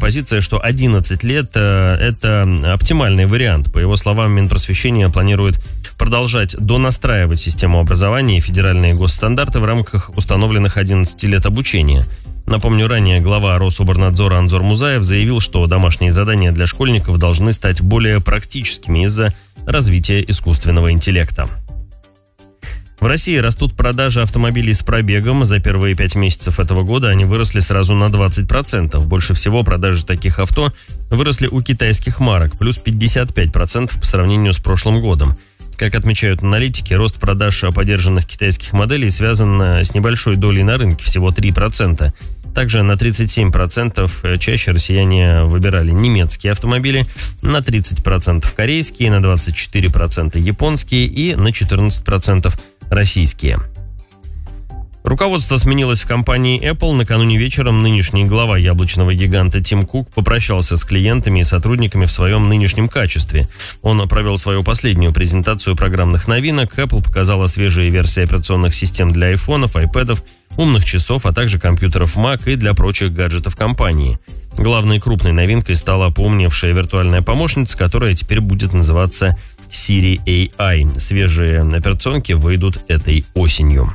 позиция, что 11 лет – это оптимальный вариант. По его словам, Минпросвещение планирует продолжать донастраивать систему образования и федеральные госстандарты в рамках установленных 11 лет обучения. Напомню, ранее глава Рособорнадзора Анзор Музаев заявил, что домашние задания для школьников должны стать более практическими из-за развития искусственного интеллекта. В России растут продажи автомобилей с пробегом. За первые 5 месяцев этого года они выросли сразу на 20%. Больше всего продажи таких авто выросли у китайских марок, плюс 55% по сравнению с прошлым годом. Как отмечают аналитики, рост продаж подержанных китайских моделей связан с небольшой долей на рынке, всего 3%. Также на 37% чаще россияне выбирали немецкие автомобили, на 30% корейские, на 24% японские и на 14% российские. Руководство сменилось в компании Apple. Накануне вечером нынешний глава яблочного гиганта Тим Кук попрощался с клиентами и сотрудниками в своем нынешнем качестве. Он провел свою последнюю презентацию программных новинок. Apple показала свежие версии операционных систем для айфонов, айпэдов, умных часов, а также компьютеров Mac и для прочих гаджетов компании. Главной крупной новинкой стала поумневшая виртуальная помощница, которая теперь будет называться Siri AI. Свежие операционки выйдут этой осенью.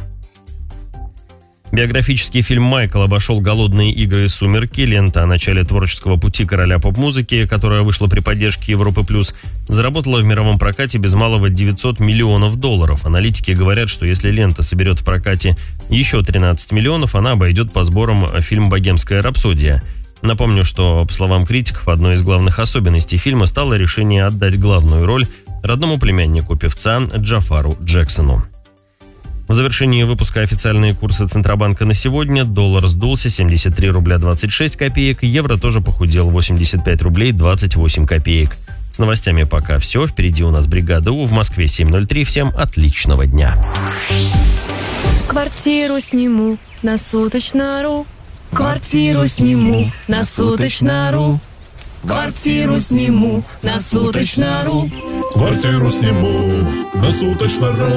Биографический фильм «Майкл» обошел «Голодные игры» и «Сумерки». Лента о начале творческого пути короля поп-музыки, которая вышла при поддержке Европы+, заработала в мировом прокате без малого $900 миллионов. Аналитики говорят, что если лента соберет в прокате еще 13 миллионов, она обойдет по сборам фильм «Богемская рапсодия». Напомню, что, по словам критиков, одной из главных особенностей фильма стало решение отдать главную роль родному племяннику певца Джафару Джексону. В завершении выпуска официальные курсы Центробанка на сегодня. Доллар сдулся 73 рубля 26 копеек, евро тоже похудел 85 рублей 28 копеек. С новостями пока все. Впереди у нас бригада У в Москве 7:03. Всем отличного дня. Квартиру сниму на суточно.ру. Квартиру сниму на суточно.ру. Квартиру сниму на суточно.ру. Квартиру сниму на суточно.ру.